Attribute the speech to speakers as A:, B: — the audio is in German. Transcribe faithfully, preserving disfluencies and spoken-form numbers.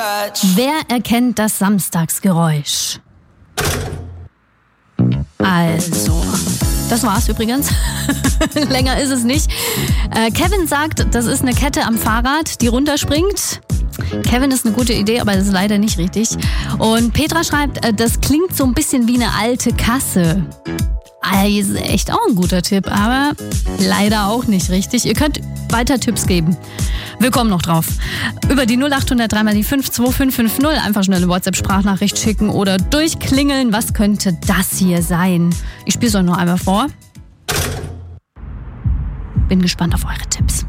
A: Wer erkennt das Samstagsgeräusch? Also, das war's übrigens. Länger ist es nicht. Äh, Kevin sagt, das ist eine Kette am Fahrrad, die runterspringt. Kevin ist eine gute Idee, aber das ist leider nicht richtig. Und Petra schreibt, äh, das klingt so ein bisschen wie eine alte Kasse. Also echt auch ein guter Tipp, aber leider auch nicht richtig. Ihr könnt weiter Tipps geben. Wir kommen noch drauf. Über die null acht null null drei mal die fünf zwei fünf fünf null einfach schnell eine WhatsApp-Sprachnachricht schicken oder durchklingeln. Was könnte das hier sein? Ich spiele es euch noch einmal vor. Bin gespannt auf eure Tipps.